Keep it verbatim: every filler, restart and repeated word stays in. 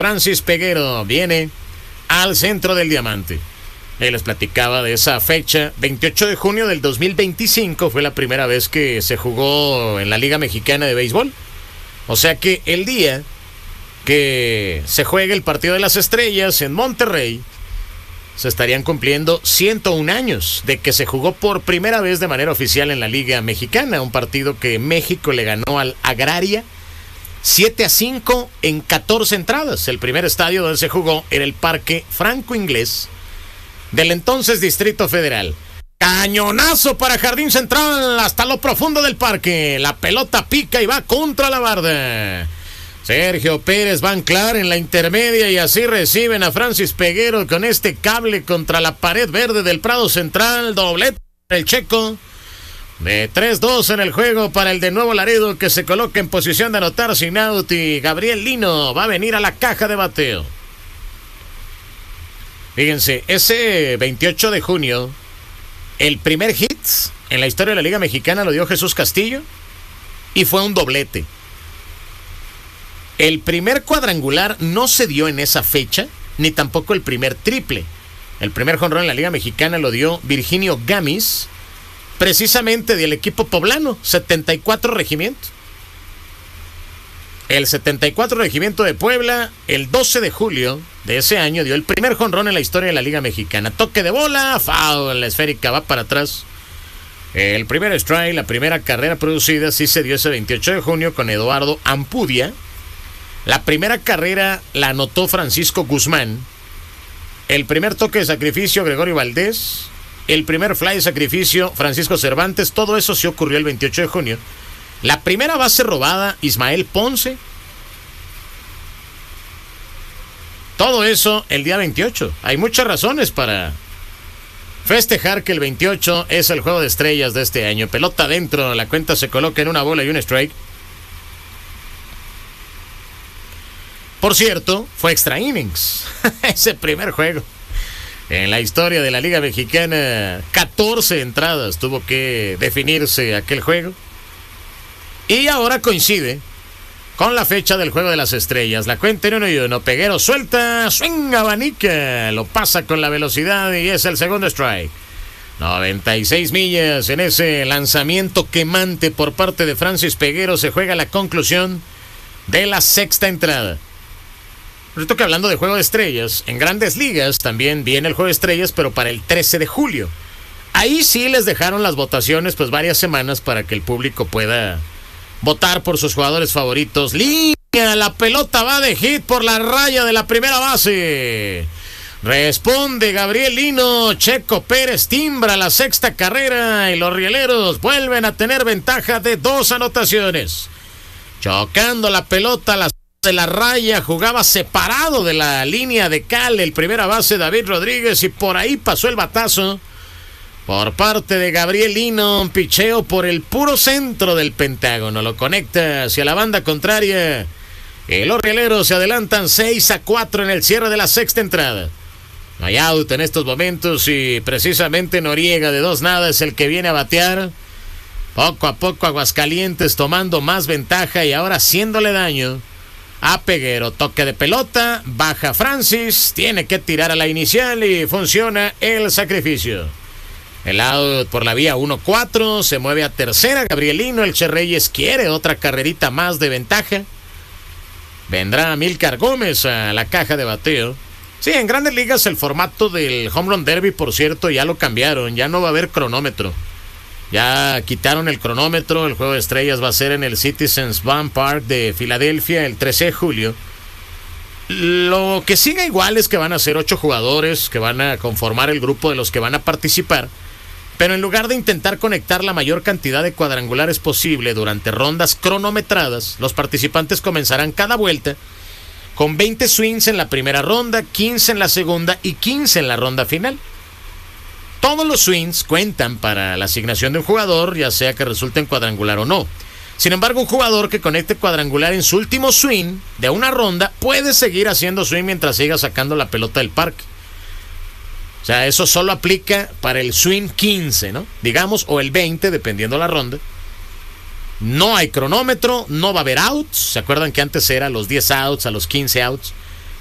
Francis Peguero viene al centro del diamante. Él les platicaba de esa fecha, veintiocho de junio del dos mil veinticinco, fue la primera vez que se jugó en la Liga Mexicana de Béisbol. O sea que el día que se juegue el partido de las estrellas en Monterrey, se estarían cumpliendo ciento un años de que se jugó por primera vez de manera oficial en la Liga Mexicana, un partido que México le ganó al Agraria siete a cinco en catorce entradas. El primer estadio donde se jugó era el Parque Franco Inglés del entonces Distrito Federal. Cañonazo para Jardín Central hasta lo profundo del parque. La pelota pica y va contra la barda. Sergio Pérez va a anclar en la intermedia y así reciben a Francis Peguero con este cable contra la pared verde del Prado Central. Doblete el checo. De tres dos en el juego para el de Nuevo Laredo, que se coloca en posición de anotar sin out, y Gabriel Lino va a venir a la caja de bateo. Fíjense, ese veintiocho de junio, el primer hit en la historia de la Liga Mexicana lo dio Jesús Castillo y fue un doblete. El primer cuadrangular no se dio en esa fecha, ni tampoco el primer triple. El primer jonrón en la Liga Mexicana lo dio Virginio Gamis, precisamente del equipo poblano, setenta y cuatro Regimiento. El setenta y cuatro Regimiento de Puebla, el doce de julio de ese año, dio el primer jonrón en la historia de la Liga Mexicana. Toque de bola, foul, la esférica va para atrás. El primer strike, la primera carrera producida, sí se dio ese veintiocho de junio con Eduardo Ampudia. La primera carrera la anotó Francisco Guzmán. El primer toque de sacrificio, Gregorio Valdés. El primer fly de sacrificio, Francisco Cervantes. Todo eso sí ocurrió el veintiocho de junio. La primera base robada, Ismael Ponce. Todo eso el día veintiocho. Hay muchas razones para festejar que el veintiocho es el juego de estrellas de este año. Pelota adentro, la cuenta se coloca en una bola y un strike. Por cierto, fue extra innings ese primer juego. En la historia de la Liga Mexicana, catorce entradas tuvo que definirse aquel juego. Y ahora coincide con la fecha del Juego de las Estrellas. La cuenta en uno y uno. Peguero suelta, swing, abanica. Lo pasa con la velocidad y es el segundo strike. noventa y seis millas en ese lanzamiento quemante por parte de Francis Peguero. Se juega la conclusión de la sexta entrada. Por cierto que hablando de Juego de Estrellas, en Grandes Ligas también viene el Juego de Estrellas, pero para el trece de julio. Ahí sí les dejaron las votaciones pues varias semanas para que el público pueda votar por sus jugadores favoritos. Línea, la pelota va de hit por la raya de la primera base. Responde Gabriel Lino, Checo Pérez timbra la sexta carrera y los rieleros vuelven a tener ventaja de dos anotaciones. Chocando la pelota a la de la raya, jugaba separado de la línea de cal el primera base David Rodríguez y por ahí pasó el batazo por parte de Gabriel Lino. Un picheo por el puro centro del pentágono, lo conecta hacia la banda contraria y los rieleros se adelantan seis a cuatro en el cierre de la sexta entrada. No hay out en estos momentos y precisamente Noriega de dos nada es el que viene a batear. Poco a poco Aguascalientes tomando más ventaja y ahora haciéndole daño a Peguero. Toque de pelota, baja Francis, tiene que tirar a la inicial y funciona el sacrificio. El out por la vía uno cuatro, se mueve a tercera Gabriel Lino. El Che Reyes quiere otra carrerita más de ventaja. Vendrá Amílcar Gómez a la caja de bateo. Sí, en Grandes Ligas el formato del Home Run Derby, por cierto, ya lo cambiaron, ya no va a haber cronómetro. Ya quitaron el cronómetro. El Juego de Estrellas va a ser en el Citizens Bank Park de Filadelfia el trece de julio. Lo que sigue igual es que van a ser ocho jugadores que van a conformar el grupo de los que van a participar. Pero en lugar de intentar conectar la mayor cantidad de cuadrangulares posible durante rondas cronometradas, los participantes comenzarán cada vuelta con veinte swings en la primera ronda, quince en la segunda y quince en la ronda final. Todos los swings cuentan para la asignación de un jugador, ya sea que resulte en cuadrangular o no. Sin embargo, un jugador que conecte cuadrangular en su último swing de una ronda puede seguir haciendo swing mientras siga sacando la pelota del parque. O sea, eso solo aplica para el swing quince, ¿no? Digamos, o el veinte, dependiendo la ronda. No hay cronómetro, no va a haber outs. ¿Se acuerdan que antes era los diez outs a los quince outs?